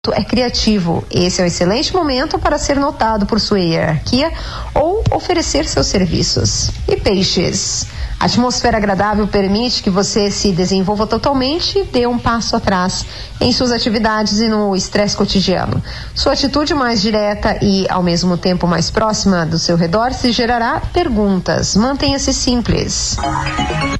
é criativo. Esse é um excelente momento para ser notado por sua hierarquia ou oferecer seus serviços. E peixes. A atmosfera agradável permite que você se desenvolva totalmente e dê um passo atrás em suas atividades e no estresse cotidiano. Sua atitude mais direta e, ao mesmo tempo, mais próxima do seu redor se gerará perguntas. Mantenha-se simples.